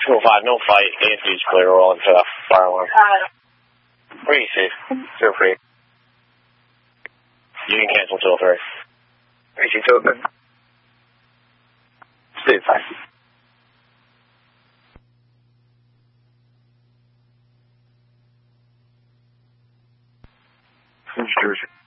205, no fight. AFB is clear. We're all into that fire alarm. Where are you safe? 03. You can cancel 203. Are you 203? Stay fine. New Jersey.